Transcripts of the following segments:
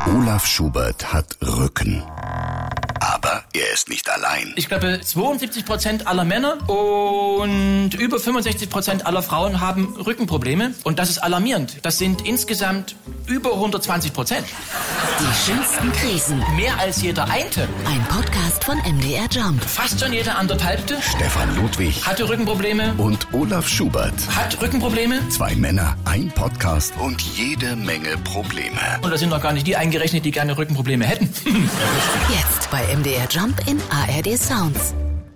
Olaf Schubert hat Rücken. Aber er ist nicht allein. Ich glaube, 72% aller Männer und über 65% aller Frauen haben Rückenprobleme. Und das ist alarmierend. Das sind insgesamt über 120%. Die schönsten Krisen. Mehr als jeder Einte. Ein Podcast von MDR Jump. Fast schon jeder anderthalbte. Stefan Ludwig Hatte Rückenprobleme. und Olaf Schubert. Hat Rückenprobleme. 2 Männer, ein Podcast und jede Menge Probleme. Und da sind noch gar nicht die eingerechnet, die gerne Rückenprobleme hätten. Jetzt bei MDR Jump in ARD Sounds.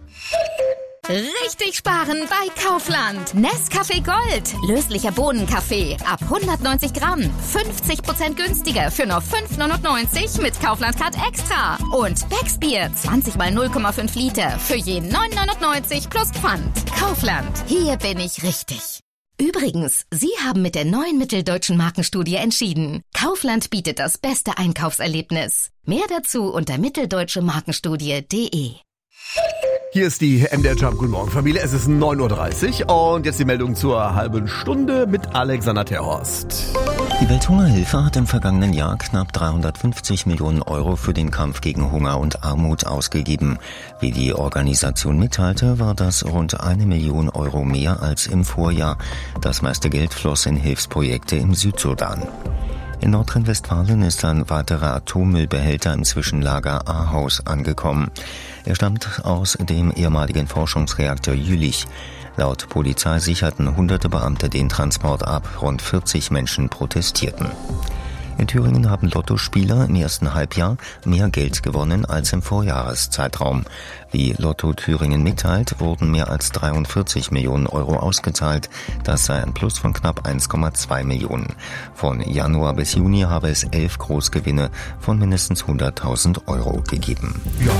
Richtig sparen bei Kaufland. Nescafé Gold. Löslicher Bohnenkaffee. Ab 190 Gramm. 50% günstiger für nur 5,99 mit Kaufland Card Extra. Und Becksbier. 20 mal 0,5 Liter. Für je 9,99 plus Pfand. Kaufland. Hier bin ich richtig. Übrigens, Sie haben mit der neuen Mitteldeutschen Markenstudie entschieden. Kaufland bietet das beste Einkaufserlebnis. Mehr dazu unter mitteldeutschemarkenstudie.de. Hier ist die MDR Jump. Guten Morgen, Familie. Es ist 9.30 Uhr und jetzt die Meldung zur halben Stunde mit Alexander Terhorst. Die Welthungerhilfe hat im vergangenen Jahr knapp 350 Millionen Euro für den Kampf gegen Hunger und Armut ausgegeben. Wie die Organisation mitteilte, war das rund 1 Million Euro mehr als im Vorjahr. Das meiste Geld floss in Hilfsprojekte im Südsudan. In Nordrhein-Westfalen ist ein weiterer Atommüllbehälter im Zwischenlager Ahaus angekommen. Er stammt aus dem ehemaligen Forschungsreaktor Jülich. Laut Polizei sicherten hunderte Beamte den Transport ab. Rund 40 Menschen protestierten. In Thüringen haben Lottospieler im ersten Halbjahr mehr Geld gewonnen als im Vorjahreszeitraum. Wie Lotto Thüringen mitteilt, wurden mehr als 43 Millionen Euro ausgezahlt. Das sei ein Plus von knapp 1,2 Millionen. Von Januar bis Juni habe es 11 Großgewinne von mindestens 100.000 Euro gegeben. Ja.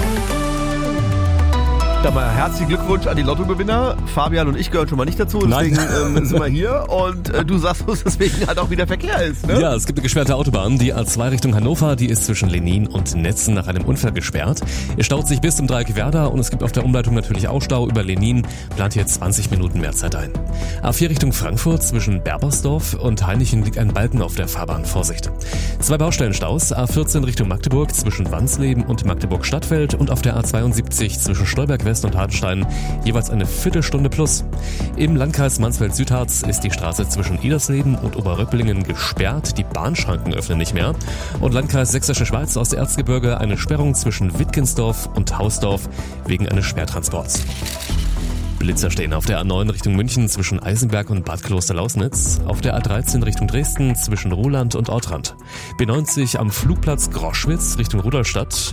Dann mal herzlichen Glückwunsch an die Lottogewinner. Fabian und ich gehören schon mal nicht dazu, deswegen sind wir hier. Und du sagst uns deswegen halt auch, wie der Verkehr ist, ne? Ja, es gibt eine gesperrte Autobahn. Die A2 Richtung Hannover, die ist zwischen Lenin und Netzen nach einem Unfall gesperrt. Es staut sich bis zum Dreieck Werder und es gibt auf der Umleitung natürlich auch Stau über Lenin. Plant hier 20 Minuten mehr Zeit ein. A4 Richtung Frankfurt zwischen Berbersdorf und Hainichen liegt ein Balken auf der Fahrbahn. Vorsicht. 2 Baustellenstaus. A14 Richtung Magdeburg zwischen Wansleben und Magdeburg-Stadtfeld und auf der A72 zwischen Stolberg West und Hartenstein jeweils eine Viertelstunde plus. Im Landkreis Mansfeld-Südharz ist die Straße zwischen Idersleben und Oberröpplingen gesperrt. Die Bahnschranken öffnen nicht mehr. Und Landkreis Sächsische Schweiz aus der Erzgebirge eine Sperrung zwischen Wittgensdorf und Hausdorf wegen eines Schwertransports. Blitzer stehen auf der A9 Richtung München zwischen Eisenberg und Bad Kloster-Lausnitz, auf der A13 Richtung Dresden zwischen Roland und Ortrand, B90 am Flugplatz Groschwitz Richtung Rudolstadt,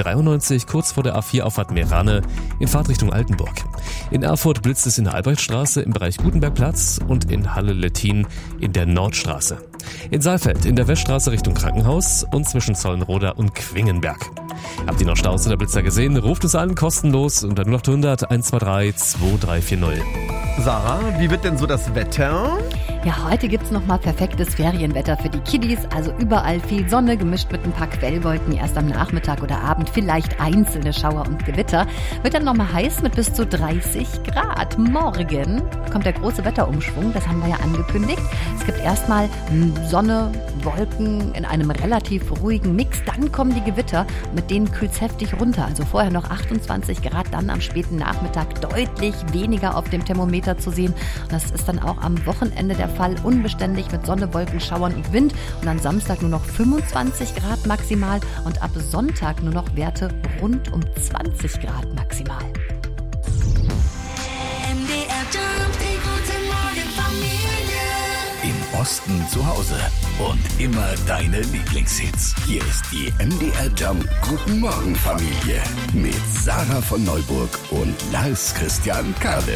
B93 kurz vor der A4-Auffahrt Meerane in Fahrtrichtung Altenburg. In Erfurt blitzt es in der Albrechtstraße im Bereich Gutenbergplatz und in Halle-Lettin in der Nordstraße. In Saalfeld in der Weststraße Richtung Krankenhaus und zwischen Zollenroda und Quingenberg. Habt ihr noch Staus oder Blitzer gesehen? Ruft es an, kostenlos unter 0800 123 2340. Sarah, wie wird denn so das Wetter? Ja, heute gibt's nochmal perfektes Ferienwetter für die Kiddies. Also überall viel Sonne, gemischt mit ein paar Quellwolken. Erst am Nachmittag oder Abend vielleicht einzelne Schauer und Gewitter. Wird dann nochmal heiß mit bis zu 30 Grad. Morgen kommt der große Wetterumschwung, das haben wir ja angekündigt. Es gibt erstmal Sonne, Wolken in einem relativ ruhigen Mix. Dann kommen die Gewitter, mit denen kühlt's heftig runter. Also vorher noch 28 Grad, dann am späten Nachmittag deutlich weniger auf dem Thermometer zu sehen. Und das ist dann auch am Wochenende der Fall, unbeständig mit Sonne, Wolken, Schauern und Wind. Und am Samstag nur noch 25 Grad maximal und ab Sonntag nur noch Werte rund um 20 Grad maximal. MDR Jump, die gute Morgenfamilie. Im Osten zu Hause und immer deine Lieblingshits. Hier ist die MDR Jump Guten Morgen Familie mit Sarah von Neuburg und Lars Christian Kade.